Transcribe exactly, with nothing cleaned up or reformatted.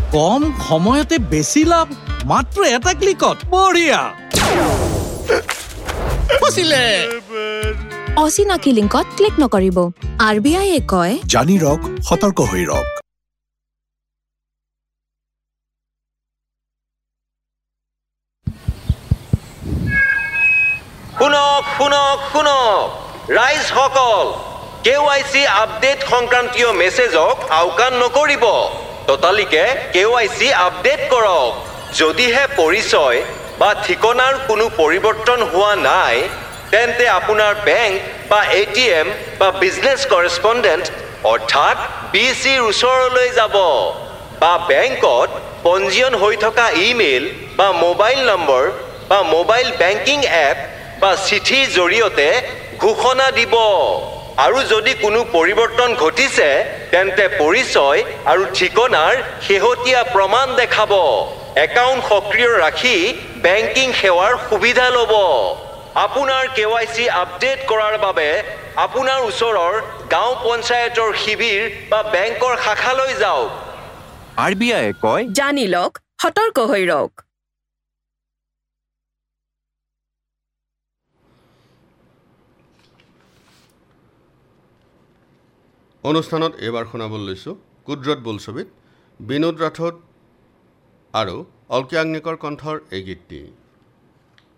কম সময়তে বেছি লাভ মাত্ৰ এটা ক্লিকত বঢ়িয়া ফচিলে অচিনাকি লিংকত ক্লিক নকৰিব আৰ বি আই এ কয় জানি ৰক সতৰ্ক হৈ ৰক শুনক শুনক শুনক ৰাইজ সকল কেৱাইচি আপডেট সংক্ৰান্তীয় মেছেজক আওকাণ নকৰিব ততালিকে কেৱাইচি আপডেট কৰক যদিহে পৰিচয় বা ঠিকনাৰ কোনো পৰিৱৰ্তন হোৱা নাই তেন্তে আপোনাৰ বেংক বা এটিএম বা বিজনেছ কৰেছপণ্ডেণ্ট অৰ্থাৎ বিচিৰ ওচৰলৈ যাব বা বেংকত পঞ্জীয়ন হৈ থকা ইমেইল বা মোবাইল নম্বৰ বা মোবাইল বেংকিং এপ বা চিঠিৰ জৰিয়তে ঘোষণা দিব আৰু যদি কোনো পৰিৱৰ্তন ঘটিছে তেন্তে পৰিচয় আৰু ঠিকনাৰ শেহতীয়া প্ৰমাণ দেখাব একাউণ্ট সক্ৰিয় ৰাখি বেংকিং সেৱাৰ সুবিধা ল'ব আপোনাৰ কেৱাইচি আপডেট কৰাৰ বাবে আপোনাৰ ওচৰৰ গাঁও পঞ্চায়তৰ শিবিৰ বা বেংকৰ শাখালৈ যাওক আৰ বি আই কয় জানি লওক সতৰ্ক হৈ ৰওক অনুষ্ঠানত এবাৰ শুনাবলৈ লৈছোঁ কুদৰত বোলছবিত বিনোদ ৰাথোড আৰু অলকি আগ্নিকৰ কণ্ঠৰ এই গীতটি